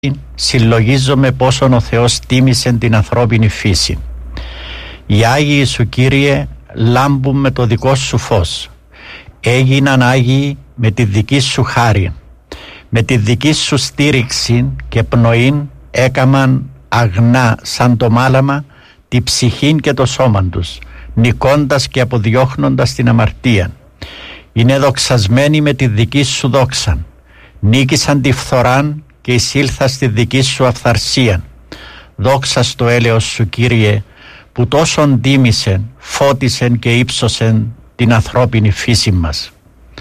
συλλογίζομαι πόσον ο Θεός τίμησε την ανθρώπινη φύση. Οι Άγιοι σου, Κύριε, λάμπουν με το δικό σου φως. Έγιναν Άγιοι με τη δική σου χάρη. Με τη δική σου στήριξη και πνοήν έκαμαν αγνά σαν το μάλαμα τη ψυχήν και το σώμα τους, νικώντας και αποδιώχνοντας την αμαρτία. Είναι δοξασμένοι με τη δική σου δόξαν. Νίκησαν τη φθοράν και εισήλθα στη δική σου αυθαρσία. Δόξα στο έλεος σου, Κύριε, που τόσον τίμησεν, φώτισεν και ύψωσεν την ανθρώπινη φύση μας.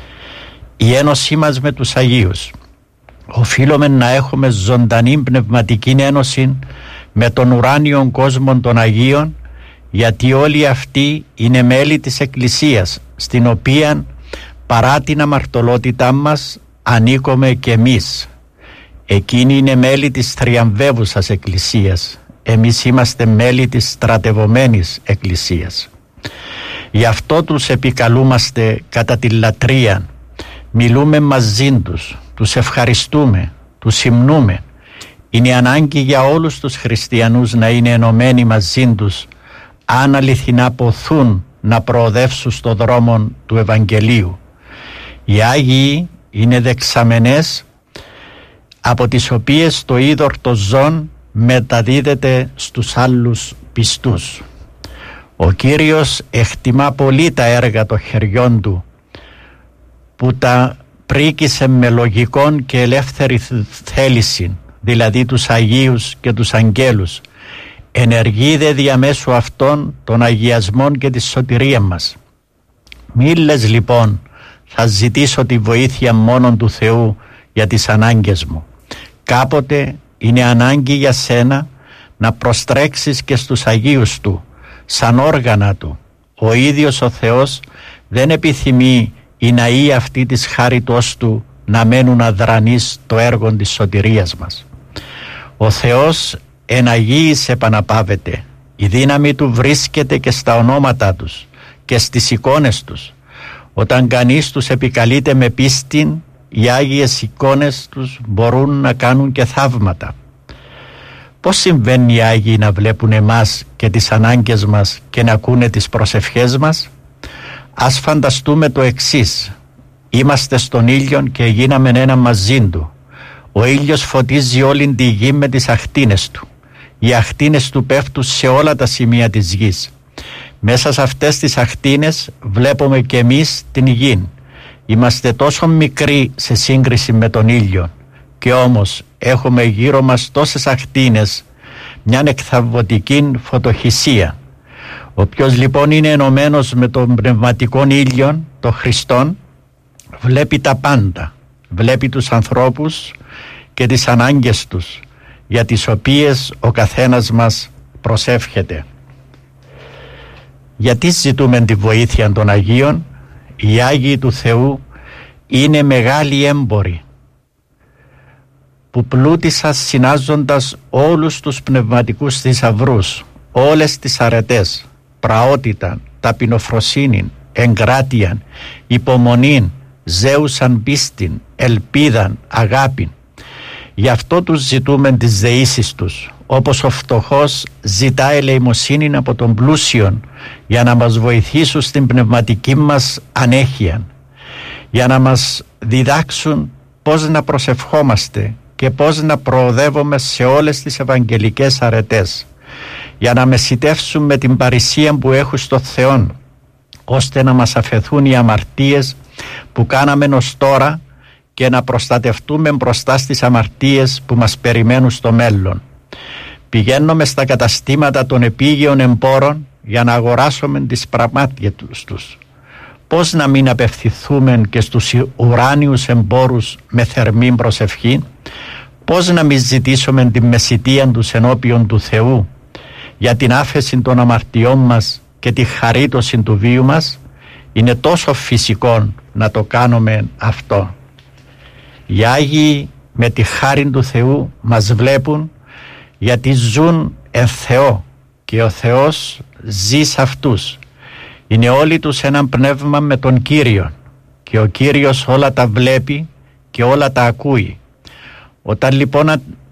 Η ένωσή μας με τους Αγίους. Οφείλουμε να έχουμε ζωντανή πνευματική ένωση με τον ουράνιον κόσμο των Αγίων, γιατί όλοι αυτοί είναι μέλη της Εκκλησίας, στην οποία παρά την αμαρτωλότητά μας ανήκουμε και εμείς. Εκείνοι είναι μέλη της θριαμβεύουσας Εκκλησίας. Εμείς είμαστε μέλη της στρατευωμένης Εκκλησίας. Γι' αυτό τους επικαλούμαστε κατά τη λατρεία. Μιλούμε μαζί τους, τους ευχαριστούμε, τους υμνούμε. Είναι ανάγκη για όλους τους χριστιανούς να είναι ενωμένοι μαζί τους, αν αληθινά ποθούν να προοδεύσουν στο δρόμο του Ευαγγελίου. Οι Άγιοι είναι δεξαμενές, από τις οποίες το είδωρ το ζών μεταδίδεται στους άλλους πιστούς. Ο Κύριος εκτιμά πολύ τα έργα των χεριών του, που τα πρίκησε με λογικόν και ελεύθερη θέληση, δηλαδή τους Αγίους και τους Αγγέλους. Ενεργεί δε διαμέσου αυτών των αγιασμών και τη σωτηρία μας. Μη λες λοιπόν, θα ζητήσω τη βοήθεια μόνον του Θεού για τις ανάγκες μου. Κάποτε είναι ανάγκη για σένα να προστρέξεις και στους Αγίους του, σαν όργανα του. Ο ίδιος ο Θεός δεν επιθυμεί οι ναοί αυτοί της χάριτος του να μένουν αδρανείς το έργο της σωτηρίας μας. Ο Θεός εν Αγίης επαναπάβεται. Η δύναμη του βρίσκεται και στα ονόματα τους και στις εικόνες τους. Όταν κανείς τους επικαλείται με πίστην, οι Άγιες εικόνες τους μπορούν να κάνουν και θαύματα. Πώς συμβαίνει οι Άγιοι να βλέπουν εμάς και τις ανάγκες μας και να ακούνε τις προσευχές μας? Ας φανταστούμε το εξής. Είμαστε στον ήλιο και γίναμε ένα μαζί του. Ο ήλιος φωτίζει όλη τη γη με τις ακτίνες του. Οι ακτίνες του πέφτουν σε όλα τα σημεία της γης. Μέσα σε αυτές τις ακτίνες βλέπουμε και εμείς την γη. Είμαστε τόσο μικροί σε σύγκριση με τον ήλιο, και όμως έχουμε γύρω μας τόσες ακτίνες, μια εκθαυωτική φωτοχυσία. Όποιος λοιπόν είναι ενωμένος με τον πνευματικό ήλιο, τον Χριστόν, βλέπει τα πάντα. Βλέπει τους ανθρώπους και τις ανάγκες τους, για τις οποίες ο καθένας μας προσεύχεται. Γιατί ζητούμε τη βοήθεια των Αγίων? Οι Άγιοι του Θεού είναι μεγάλοι έμποροι, που πλούτησαν συνάζοντας όλους τους πνευματικούς θησαυρούς, όλες τις αρετές, πραότητα, ταπεινοφροσύνη, εγκράτεια, υπομονή, ζέουσαν πίστην, ελπίδαν, αγάπην. Γι' αυτό τους ζητούμε τις δεήσεις τους, όπως ο φτωχός ζητά ελεημοσύνη από τον πλούσιον, για να μας βοηθήσουν στην πνευματική μας ανέχεια, για να μας διδάξουν πώς να προσευχόμαστε και πώς να προοδεύουμε σε όλες τις ευαγγελικές αρετές, για να μεσιτεύσουν με την παρησία που έχουν στο Θεό, ώστε να μας αφαιθούν οι αμαρτίες που κάναμε ως τώρα και να προστατευτούμε μπροστά στις αμαρτίες που μας περιμένουν στο μέλλον. Πηγαίνουμε στα καταστήματα των επίγειων εμπόρων για να αγοράσουμε τις πραγμάτια τους. Πώς να μην απευθυνθούμε και στους ουράνιους εμπόρους με θερμή προσευχή? Πώς να μην ζητήσουμε τη μεσητεία τους ενώπιον του Θεού για την άφεση των αμαρτιών μας και τη χαρίτωση του βίου μας? Είναι τόσο φυσικό να το κάνουμε αυτό. Οι Άγιοι με τη χάρη του Θεού μας βλέπουν, γιατί ζουν εν Θεό και ο Θεός ζει σε αυτούς. Είναι όλοι τους ένα πνεύμα με τον Κύριο, και ο Κύριος όλα τα βλέπει και όλα τα ακούει. Όταν λοιπόν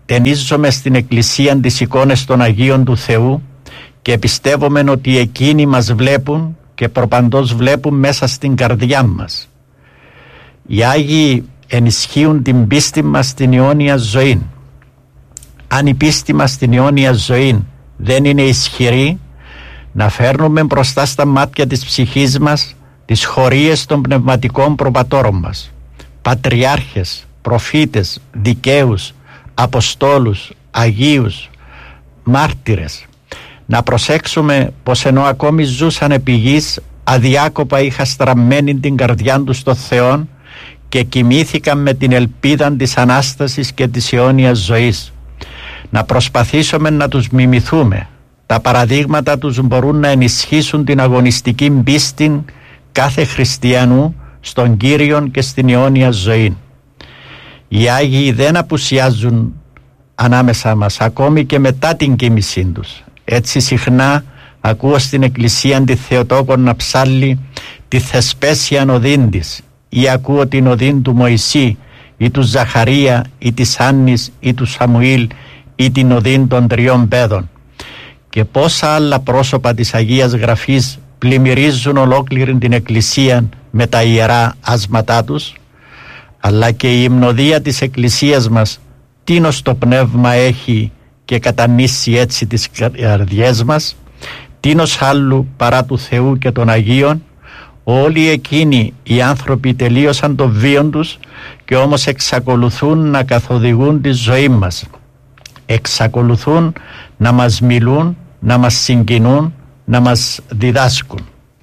ταινίζομαι στην Εκκλησία τις εικόνες των Αγίων του Θεού και πιστεύουμε ότι εκείνοι μας βλέπουν και προπαντός βλέπουν μέσα στην καρδιά μας. Οι Άγιοι ενισχύουν την πίστη μας στην αιώνια ζωή. Αν η πίστη μας στην αιώνια ζωή δεν είναι ισχυρή, να φέρνουμε μπροστά στα μάτια της ψυχής μας τις χωρίες των πνευματικών προπατώρων μας, πατριάρχες, προφήτες, δικαίους, αποστόλους, αγίους, μάρτυρες. Να προσέξουμε πως ενώ ακόμη ζούσαν επί γης, αδιάκοπα είχα στραμμένη την καρδιά τους στο Θεό και κοιμήθηκαν με την ελπίδα της Ανάστασης και της αιώνιας ζωής. Να προσπαθήσουμε να τους μιμηθούμε. Τα παραδείγματα τους μπορούν να ενισχύσουν την αγωνιστική πίστη κάθε χριστιανού στον Κύριον και στην αιώνια ζωή. Οι Άγιοι δεν απουσιάζουν ανάμεσα μας ακόμη και μετά την κοίμησή τους. Έτσι συχνά ακούω στην Εκκλησία τη Θεοτόκο να ψάλλει τη Θεσπέσιαν οδήν της, ή ακούω την οδήν του Μωυσή ή του Ζαχαρία ή της Άννης ή του Σαμουήλ ή την οδήν των τριών παιδών. Και πόσα άλλα πρόσωπα της Αγίας Γραφής πλημμυρίζουν ολόκληρη την Εκκλησία με τα ιερά άσματά τους. Αλλά και η υμνοδία της Εκκλησίας μας τίνος το πνεύμα έχει και κατανήσει έτσι τις καρδιές μας, τίνος άλλου παρά του Θεού και των Αγίων. Όλοι εκείνοι οι άνθρωποι τελείωσαν το βίον τους και όμως εξακολουθούν να καθοδηγούν τη ζωή μας, εξακολουθούν να μας μιλούν, να μας συγκινούν, να μας διδάσκουν.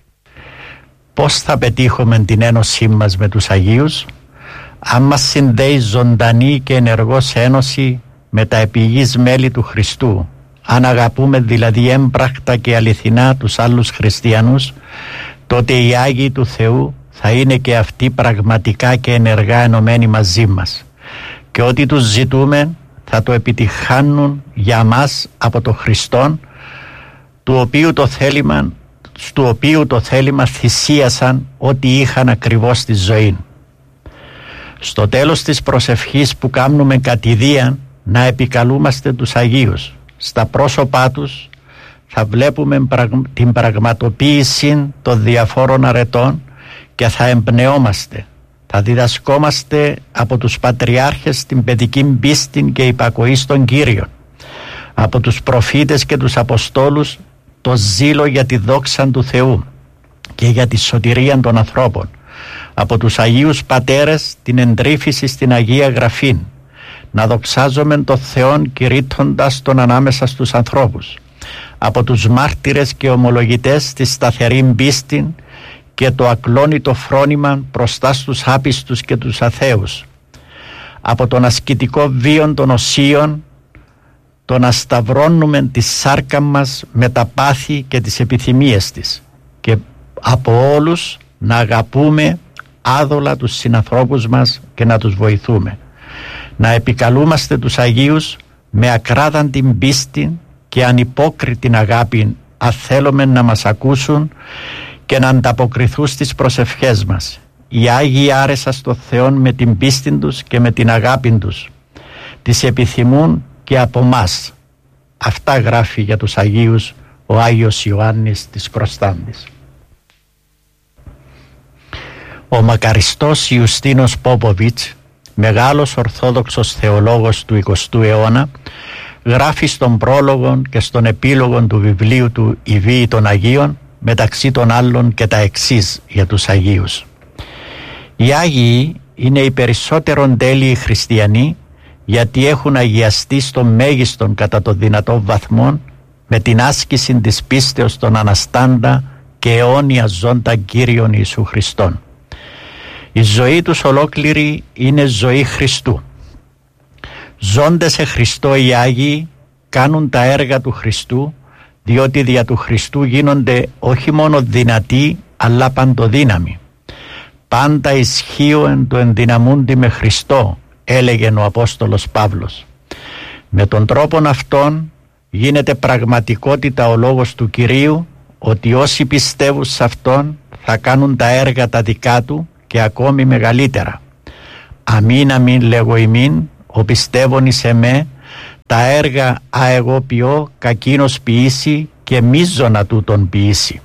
Πώς θα πετύχουμε την ένωσή μας με τους Αγίους? Αν μας συνδέει ζωντανή και ενεργός ένωση με τα επιγείς μέλη του Χριστού, αν αγαπούμε δηλαδή έμπρακτα και αληθινά τους άλλους χριστιανούς, τότε οι Άγιοι του Θεού θα είναι και αυτοί πραγματικά και ενεργά ενωμένοι μαζί μας, και ό,τι τους ζητούμε θα το επιτυχάνουν για μας από το Χριστόν, στο οποίο το θέλημα θυσίασαν ό,τι είχαν ακριβώς στη ζωή. Στο τέλος της προσευχής που κάνουμε κατηδίαν, να επικαλούμαστε τους Αγίους. Στα πρόσωπά τους θα βλέπουμε την πραγματοποίηση των διαφόρων αρετών και θα εμπνεόμαστε. Θα διδασκόμαστε από τους πατριάρχες την παιδική πίστη και υπακοή στον Κύριο, από τους προφήτες και τους Αποστόλους το ζήλο για τη δόξα του Θεού και για τη σωτηρία των ανθρώπων, από τους Αγίους Πατέρες την εντρύφηση στην Αγία Γραφή, να δοξάζουμε τον Θεόν κηρύττοντας τον ανάμεσα στους ανθρώπους, από τους μάρτυρες και ομολογητές τη σταθερή πίστη και το ακλόνητο φρόνημα μπροστά στους άπιστους και τους αθέους, από τον ασκητικό βίο των οσίων, το να σταυρώνουμε τη σάρκα μας με τα πάθη και τις επιθυμίες της, και από όλους να αγαπούμε άδολα τους συνανθρώπους μας και να τους βοηθούμε. Να επικαλούμαστε τους Αγίους με ακράδαντη πίστη και ανυπόκριτη αγάπη, αν θέλουμε να μας ακούσουν και να ανταποκριθούν στις προσευχές μας. Οι Άγιοι άρεσαν στο Θεό με την πίστη τους και με την αγάπη τους. Τις επιθυμούν και από μας. Αυτά γράφει για τους Αγίους ο Άγιος Ιωάννης της Προστάντης. Ο μακαριστός Ιουστίνος Πόποβιτς, μεγάλος ορθόδοξος θεολόγος του 20ου αιώνα, γράφει στον πρόλογο και στον επίλογο του βιβλίου του «Οι Βίοι των Αγίων», μεταξύ των άλλων και τα εξής για τους Αγίους. Οι Άγιοι είναι οι περισσότερον τέλειοι χριστιανοί, γιατί έχουν αγιαστεί στο μέγιστον κατά το δυνατό βαθμό με την άσκηση της πίστεως των αναστάντα και αιώνια ζώντα Κύριον Ιησού Χριστόν. Η ζωή τους ολόκληρη είναι ζωή Χριστού. Ζώντες σε Χριστό οι Άγιοι κάνουν τα έργα του Χριστού, διότι δια του Χριστού γίνονται όχι μόνο δυνατοί αλλά παντοδύναμοι. Πάντα ισχύουν το ενδυναμούντι με Χριστό, έλεγε ο Απόστολος Παύλος. Με τον τρόπον αυτόν γίνεται πραγματικότητα ο λόγος του Κυρίου, ότι όσοι πιστεύουν σε Αυτόν θα κάνουν τα έργα τα δικά Του και ακόμη μεγαλύτερα. Αμήν αμήν λέγω ημίν, ο πιστεύων εις εμέ, Τα έργα αεγώ ποιώ, κακίνος ποιήσει και μίζωνα τούτον ποιήσει.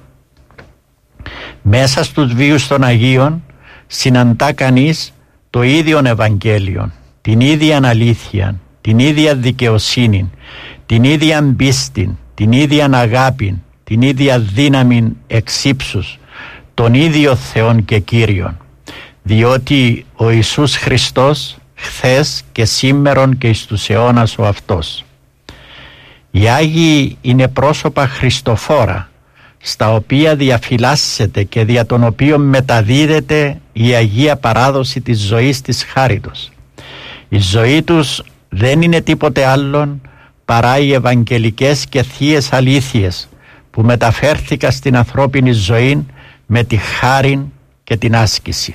Μέσα στους βίους των Αγίων συναντά κανείς το ίδιο Ευαγγέλιο, την ίδια αλήθεια, την ίδια δικαιοσύνη, την ίδια πίστη, την ίδια αγάπη, την ίδια δύναμη εξύψους, τον ίδιο Θεόν και Κύριον, διότι ο Ιησούς Χριστός χθες και σήμερον και εις τους αιώνας ο αυτός. Οι Άγιοι είναι πρόσωπα χριστοφόρα, στα οποία διαφυλάσσεται και δια των οποίων μεταδίδεται η Αγία παράδοση της ζωής της χάριτος. Η ζωή τους δεν είναι τίποτε άλλον παρά οι ευαγγελικές και θείες αλήθειες που μεταφέρθηκαν στην ανθρώπινη ζωή με τη χάριν και την άσκηση.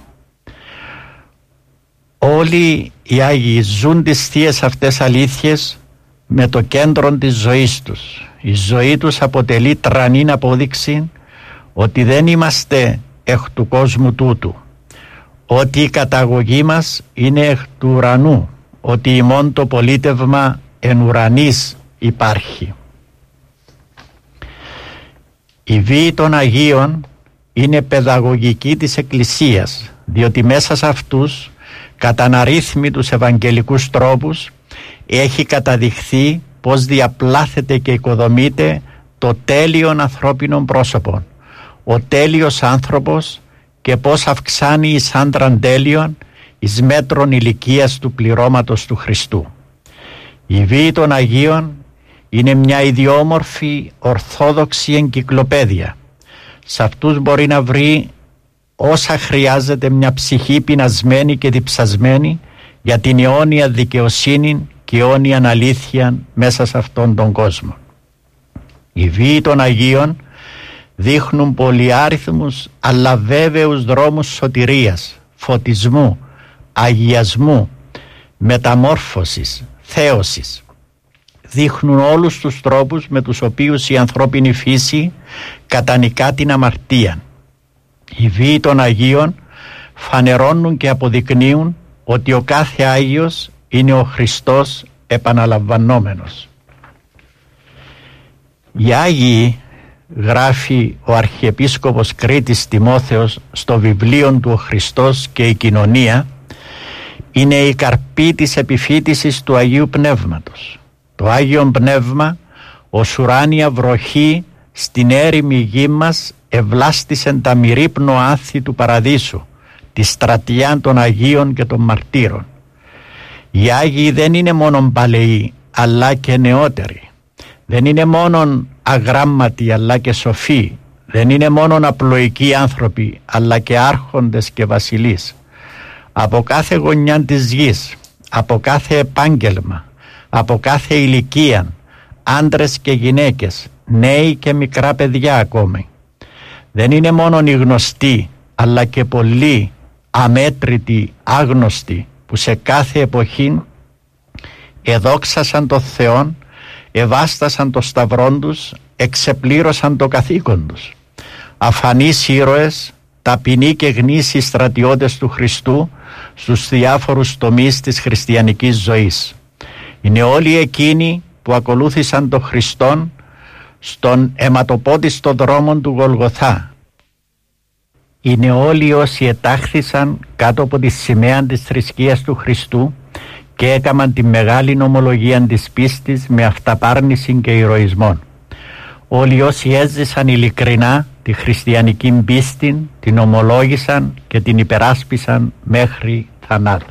Όλοι οι Άγιοι ζουν τις θείες αυτές αλήθειες με το κέντρο της ζωής τους. Η ζωή τους αποτελεί τρανή απόδειξη ότι δεν είμαστε εκ του κόσμου τούτου, ότι η καταγωγή μας είναι εκ του ουρανού, ότι ημών το πολίτευμα εν ουρανής υπάρχει. Η βίη των Αγίων είναι παιδαγωγική της Εκκλησίας, διότι μέσα σε αυτούς κατά αναρρύθμιτους ευαγγελικούς τρόπους έχει καταδειχθεί πως διαπλάθεται και οικοδομείται το τέλειον ανθρώπινον πρόσωπο, ο τέλειος άνθρωπος, και πως αυξάνει εις άντραν τέλειον εις μέτρον ηλικίας του πληρώματος του Χριστού. Η βίη των Αγίων είναι μια ιδιόμορφη ορθόδοξη εγκυκλοπαίδεια. Σε αυτούς μπορεί να βρει όσα χρειάζεται μια ψυχή πεινασμένη και διψασμένη για την αιώνια δικαιοσύνη και αιώνια αλήθεια μέσα σε αυτόν τον κόσμο. Οι βίοι των Αγίων δείχνουν πολυάριθμους αλλά βέβαιους δρόμους σωτηρίας, φωτισμού, αγιασμού, μεταμόρφωσης, θέωσης. Δείχνουν όλους τους τρόπους με τους οποίους η ανθρώπινη φύση κατανικά την αμαρτία. Οι βίοι των Αγίων φανερώνουν και αποδεικνύουν ότι ο κάθε Άγιος είναι ο Χριστός επαναλαμβανόμενος. Οι Άγιοι, γράφει ο Αρχιεπίσκοπος Κρήτης Τιμόθεος στο βιβλίο του «Ο Χριστός και η Κοινωνία», είναι η καρπή της επιφύτησης του Αγίου Πνεύματος. Το Άγιον Πνεύμα ως ουράνια βροχή στην έρημη γη μας ευλάστησεν τα μυρίπνο άνθη του παραδείσου, τη στρατιά των Αγίων και των Μαρτύρων. Οι Άγιοι δεν είναι μόνον παλαιοί αλλά και νεότεροι. Δεν είναι μόνον αγράμματοι αλλά και σοφοί. Δεν είναι μόνον απλοϊκοί άνθρωποι αλλά και άρχοντες και βασιλείς. Από κάθε γωνιά της γης, από κάθε επάγγελμα, από κάθε ηλικία, άντρες και γυναίκες, νέοι και μικρά παιδιά ακόμη. Δεν είναι μόνον οι γνωστοί αλλά και πολλοί αμέτρητοι άγνωστοι που σε κάθε εποχή εδόξασαν το Θεόν, εβάστασαν το σταυρόν τους, εξεπλήρωσαν το καθήκον τους. Αφανείς ήρωες, ταπεινοί και γνήσιοι στρατιώτες του Χριστού στους διάφορους τομείς της χριστιανικής ζωής. Είναι όλοι εκείνοι που ακολούθησαν τον Χριστόν στον αιματοπότιστο δρόμο του Γολγοθά. Είναι όλοι όσοι ετάχθησαν κάτω από τη σημαία της θρησκείας του Χριστού και έκαναν τη μεγάλη ομολογία της πίστης με αυταπάρνηση και ηρωισμό. Όλοι όσοι έζησαν ειλικρινά τη χριστιανική πίστη, την ομολόγησαν και την υπεράσπισαν μέχρι θανάτου.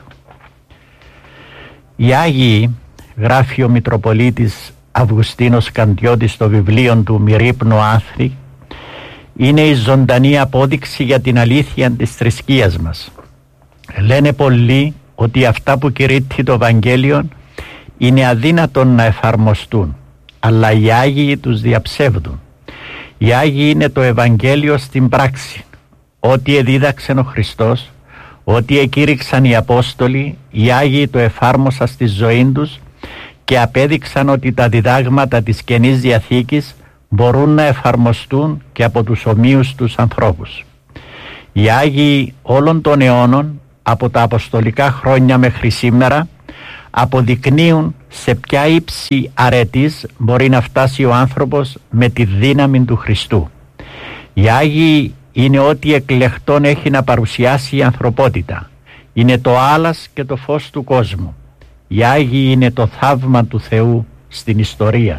Οι Άγιοι, γράφει ο Μητροπολίτης Αυγουστίνος Καντιώτης στο βιβλίο του «Μυρίπνο άνθη», είναι η ζωντανή απόδειξη για την αλήθεια της θρησκείας μας. Λένε πολλοί ότι αυτά που κηρύττει το Ευαγγέλιο είναι αδύνατον να εφαρμοστούν, αλλά οι Άγιοι τους διαψεύδουν. Οι Άγιοι είναι το Ευαγγέλιο στην πράξη. Ό,τι εδίδαξε ο Χριστός, ό,τι εκήρυξαν οι Απόστολοι, οι Άγιοι το εφάρμοσαν στη ζωή τους και απέδειξαν ότι τα διδάγματα της Καινής Διαθήκης μπορούν να εφαρμοστούν και από τους ομοίους τους ανθρώπους. Οι Άγιοι όλων των αιώνων, από τα αποστολικά χρόνια μέχρι σήμερα, αποδεικνύουν σε ποια ύψη αρετής μπορεί να φτάσει ο άνθρωπος με τη δύναμη του Χριστού. Οι Άγιοι είναι ό,τι εκλεκτόν έχει να παρουσιάσει η ανθρωπότητα. Είναι το άλας και το φως του κόσμου. Οι Άγιοι είναι το θαύμα του Θεού στην ιστορία.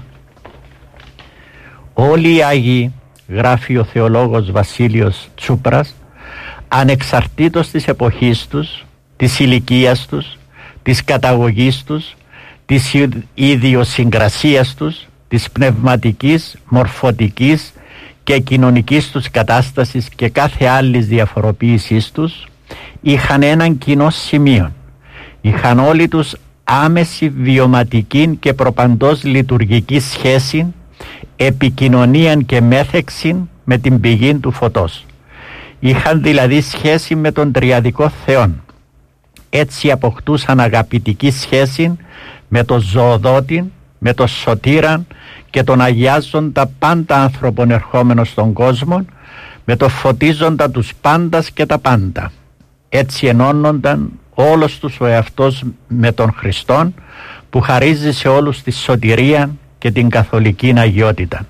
Όλοι οι Άγιοι, γράφει ο θεολόγος Βασίλειος Τσούπρας, ανεξαρτήτως της εποχής τους, της ηλικίας τους, της καταγωγής τους, της ιδιοσυγκρασίας τους, της πνευματικής, μορφωτικής και κοινωνικής τους κατάστασης και κάθε άλλης διαφοροποίησής τους, είχαν έναν κοινό σημείο. Είχαν όλοι τους άμεση βιωματική και προπαντός λειτουργική σχέση, επικοινωνία και μέθεξη με την πηγή του φωτός. Είχαν δηλαδή σχέση με τον τριαδικό Θεόν. Έτσι αποκτούσαν αγαπητική σχέση με τον ζωοδότη, με τον σωτήραν και τον αγιάζοντα πάντα άνθρωπον ερχόμενο στον κόσμο, με τον φωτίζοντα τους πάντας και τα πάντα. Έτσι ενώνονταν όλος τους ο εαυτός με τον Χριστόν, που χαρίζει σε όλους τη σωτηρία και την καθολική αγιότητα.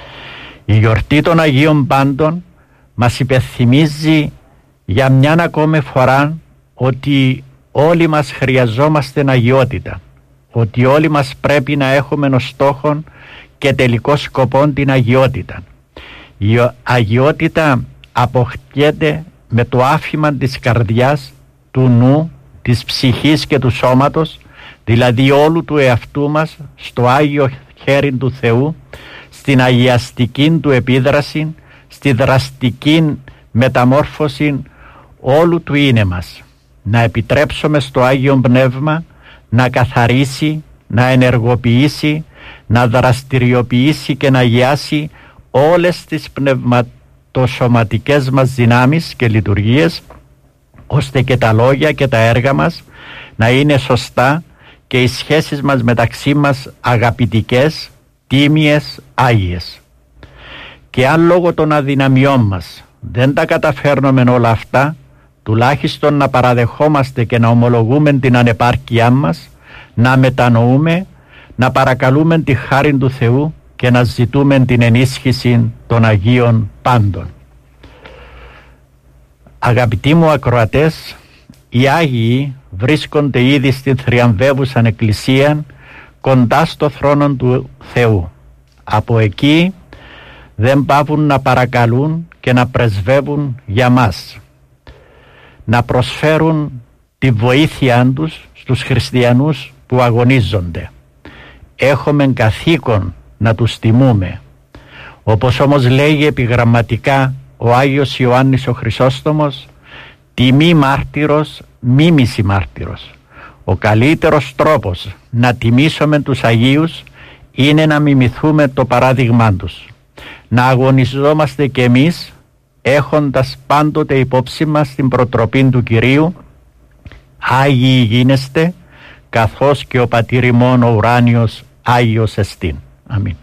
Η γιορτή των Αγίων Πάντων μας υπενθυμίζει για μιαν ακόμη φορά ότι όλοι μας χρειαζόμαστε αγιότητα, ότι όλοι μας πρέπει να έχουμε ως στόχο και τελικό σκοπό την αγιότητα. Η αγιότητα αποκτιέται με το άφημα της καρδιάς, του νου, της ψυχής και του σώματος, δηλαδή όλου του εαυτού μας, στο Άγιο χέρι του Θεού, στην αγιαστική του επίδραση, στη δραστική μεταμόρφωση όλου του είναι μας. Να επιτρέψουμε στο Άγιο Πνεύμα να καθαρίσει, να ενεργοποιήσει, να δραστηριοποιήσει και να αγιάσει όλες τις πνευματοσωματικές μας δυνάμεις και λειτουργίες, ώστε και τα λόγια και τα έργα μας να είναι σωστά και οι σχέσεις μας μεταξύ μας αγαπητικές, τίμιες, άγιες. Και αν λόγω των αδυναμιών μας δεν τα καταφέρνουμε όλα αυτά, τουλάχιστον να παραδεχόμαστε και να ομολογούμε την ανεπάρκειά μας, να μετανοούμε, να παρακαλούμε τη χάρη του Θεού και να ζητούμε την ενίσχυση των Αγίων Πάντων. Αγαπητοί μου ακροατές, οι Άγιοι βρίσκονται ήδη στην θριαμβεύουσαν Εκκλησία κοντά στο θρόνο του Θεού. Από εκεί δεν πάβουν να παρακαλούν και να πρεσβεύουν για μας, να προσφέρουν τη βοήθεια τους στους χριστιανούς που αγωνίζονται. Έχουμε καθήκον να τους τιμούμε. Όπως όμως λέγει επιγραμματικά ο Άγιος Ιωάννης ο Χρυσόστομος, τιμή μάρτυρος, μίμηση μάρτυρος. Ο καλύτερος τρόπος να τιμήσουμε τους Αγίους είναι να μιμηθούμε το παράδειγμά τους. Να αγωνιζόμαστε κι εμείς, έχοντας πάντοτε υπόψη μας την προτροπή του Κυρίου, Άγιοι γίνεστε, καθώς και ο Πατήρ ημών ο ουράνιος Άγιος εστίν. Αμήν.